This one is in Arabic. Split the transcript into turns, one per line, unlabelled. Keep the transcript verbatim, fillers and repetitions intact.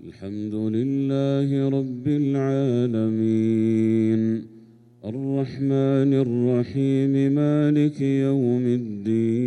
الحمد لله رب العالمين الرحمن الرحيم مالك يوم الدين